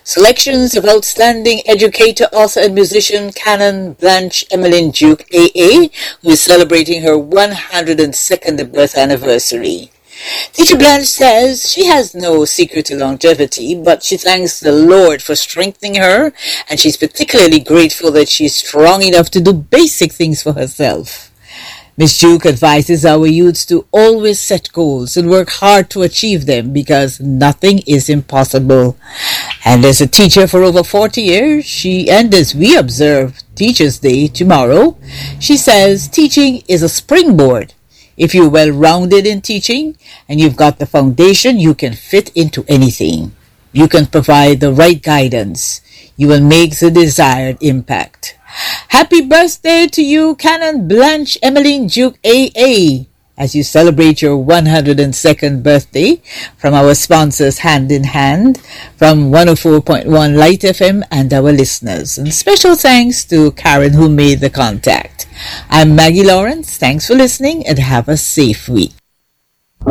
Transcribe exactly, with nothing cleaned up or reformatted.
Selections of outstanding educator, author, and musician Canon Blanche Emmeline Duke, A A, who is celebrating her one hundred second birth anniversary. Teacher Blanche says she has no secret to longevity, but she thanks the Lord for strengthening her, and she's particularly grateful that she's strong enough to do basic things for herself. Miss Duke advises our youths to always set goals and work hard to achieve them because nothing is impossible. And as a teacher for over forty years, she, and as we observe Teachers' Day tomorrow, she says teaching is a springboard. If you're well-rounded in teaching and you've got the foundation, you can fit into anything. You can provide the right guidance. You will make the desired impact. Happy birthday to you, Canon Blanche Emmeline Duke, A A, as you celebrate your one hundred second birthday, from our sponsors Hand in Hand, from one oh four point one Light F M, and our listeners. And special thanks to Karen who made the contact. I'm Maggie Lawrence. Thanks for listening and have a safe week.